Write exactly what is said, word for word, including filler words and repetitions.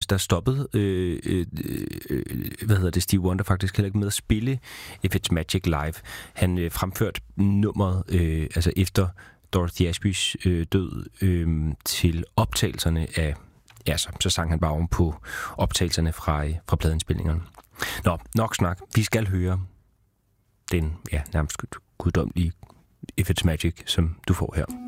der stoppede øh, øh, øh, hvad hedder det, Stevie Wonder faktisk heller ikke med at spille If It's Magic live. Han øh, fremførte nummeret øh, altså efter Dorothy Ashbys øh, død øh, til optagelserne af, ja, så, så sang han bare oven på optagelserne fra, øh, fra pladeindspilningerne. Nå, nok snak. Vi skal høre den, ja, nærmest guddommelige If It's Magic, som du får her.